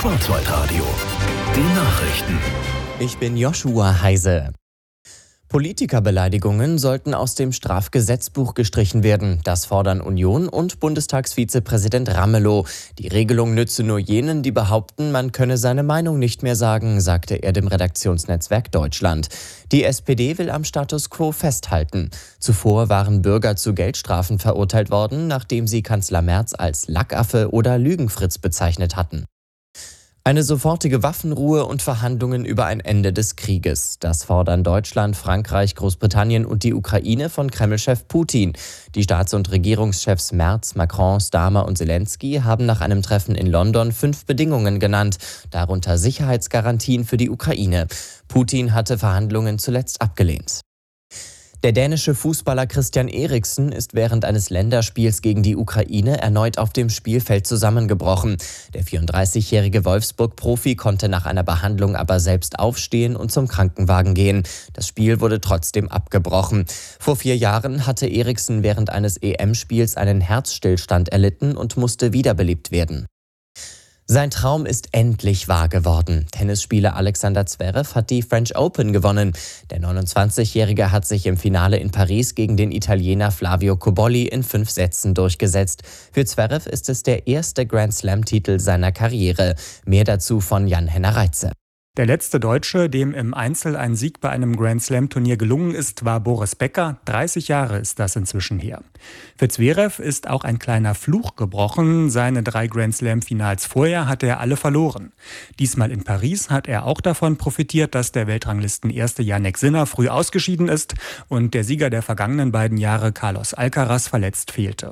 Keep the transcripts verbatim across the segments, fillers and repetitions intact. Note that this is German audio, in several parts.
Schwarzwaldradio. Die Nachrichten. Ich bin Joshua Heise. Politikerbeleidigungen sollten aus dem Strafgesetzbuch gestrichen werden. Das fordern Union und Bundestagsvizepräsident Ramelow. Die Regelung nütze nur jenen, die behaupten, man könne seine Meinung nicht mehr sagen, sagte er dem Redaktionsnetzwerk Deutschland. Die S P D will am Status quo festhalten. Zuvor waren Bürger zu Geldstrafen verurteilt worden, nachdem sie Kanzler Merz als Lackaffe oder Lügenfritz bezeichnet hatten. Eine sofortige Waffenruhe und Verhandlungen über ein Ende des Krieges. Das fordern Deutschland, Frankreich, Großbritannien und die Ukraine von Kreml-Chef Putin. Die Staats- und Regierungschefs Merz, Macron, Starmer und Zelensky haben nach einem Treffen in London fünf Bedingungen genannt, darunter Sicherheitsgarantien für die Ukraine. Putin hatte Verhandlungen zuletzt abgelehnt. Der dänische Fußballer Christian Eriksen ist während eines Länderspiels gegen die Ukraine erneut auf dem Spielfeld zusammengebrochen. Der vierunddreißigjährige Wolfsburg-Profi konnte nach einer Behandlung aber selbst aufstehen und zum Krankenwagen gehen. Das Spiel wurde trotzdem abgebrochen. Vor vier Jahren hatte Eriksen während eines E M-Spiels einen Herzstillstand erlitten und musste wiederbelebt werden. Sein Traum ist endlich wahr geworden. Tennisspieler Alexander Zverev hat die French Open gewonnen. Der neunundzwanzigjährige hat sich im Finale in Paris gegen den Italiener Flavio Cobolli in fünf Sätzen durchgesetzt. Für Zverev ist es der erste Grand-Slam-Titel seiner Karriere. Mehr dazu von Jan-Henner Reitze. Der letzte Deutsche, dem im Einzel ein Sieg bei einem Grand-Slam-Turnier gelungen ist, war Boris Becker. dreißig Jahre ist das inzwischen her. Für Zverev ist auch ein kleiner Fluch gebrochen. Seine drei Grand-Slam-Finals vorher hatte er alle verloren. Diesmal in Paris hat er auch davon profitiert, dass der Weltranglisten-Erste Jannik Sinner früh ausgeschieden ist und der Sieger der vergangenen beiden Jahre Carlos Alcaraz verletzt fehlte.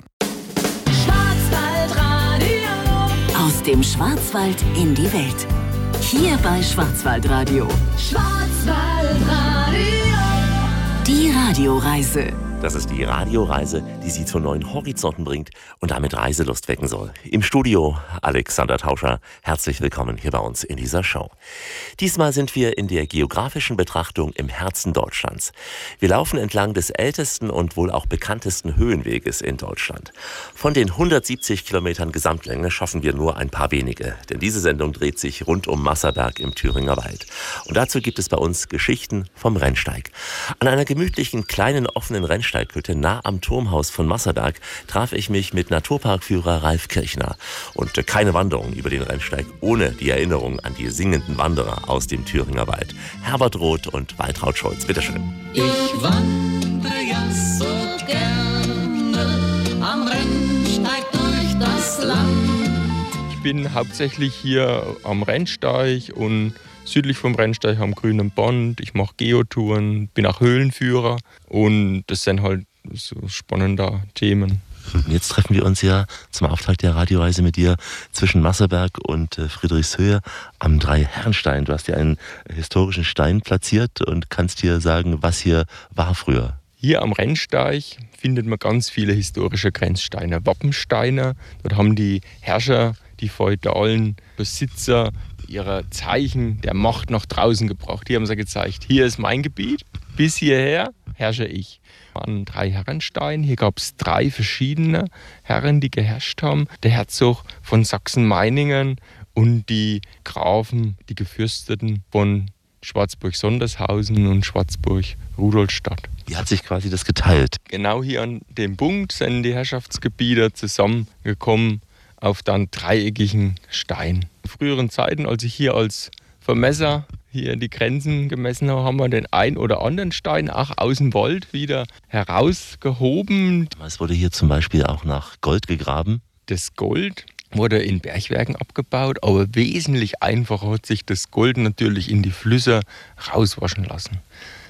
Schwarzwaldradio. Aus dem Schwarzwald in die Welt. Hier bei Schwarzwaldradio. Schwarzwaldradio. Die Radioreise. Das ist die Radioreise, die Sie zu neuen Horizonten bringt und damit Reiselust wecken soll. Im Studio Alexander Tauscher. Herzlich willkommen hier bei uns in dieser Show. Diesmal sind wir in der geografischen Betrachtung im Herzen Deutschlands. Wir laufen entlang des ältesten und wohl auch bekanntesten Höhenweges in Deutschland. Von den hundertsiebzig Kilometern Gesamtlänge schaffen wir nur ein paar wenige, denn diese Sendung dreht sich rund um Masserberg im Thüringer Wald. Und dazu gibt es bei uns Geschichten vom Rennsteig. An einer gemütlichen, kleinen, offenen Rennsteig nah am Turmhaus von Masserberg traf ich mich mit Naturparkführer Ralf Kirchner. Und keine Wanderung über den Rennsteig ohne die Erinnerung an die singenden Wanderer aus dem Thüringer Wald. Herbert Roth und Waltraud Scholz. Bitteschön. Ich wandere ja so gerne am Rennsteig durch das Land. Ich bin hauptsächlich hier am Rennsteig und südlich vom Rennsteig am Grünen Bond. Ich mache Geotouren, bin auch Höhlenführer und das sind halt so spannende Themen. Jetzt treffen wir uns ja zum Auftakt der Radioreise mit dir zwischen Masserberg und Friedrichshöhe am Dreiherrenstein. Du hast hier einen historischen Stein platziert und kannst dir sagen, was hier war früher. Hier am Rennsteig findet man ganz viele historische Grenzsteine, Wappensteine. Dort haben die Herrscher, die feudalen Besitzer ihre Zeichen der Macht nach draußen gebracht. Hier haben sie gezeigt, hier ist mein Gebiet, bis hierher herrsche ich. An Dreiherrenstein, hier gab es drei verschiedene Herren, die geherrscht haben. Der Herzog von Sachsen-Meiningen und die Grafen, die Gefürsteten von Schwarzburg-Sondershausen und Schwarzburg-Rudolstadt. Wie hat sich quasi das geteilt? Genau hier an dem Punkt sind die Herrschaftsgebiete zusammengekommen auf dann dreieckigen Stein. In früheren Zeiten, als ich hier als Vermesser hier die Grenzen gemessen habe, haben wir den ein oder anderen Stein auch aus dem Wald wieder herausgehoben. Es wurde hier zum Beispiel auch nach Gold gegraben. Das Gold wurde in Bergwerken abgebaut, aber wesentlich einfacher hat sich das Gold natürlich in die Flüsse rauswaschen lassen.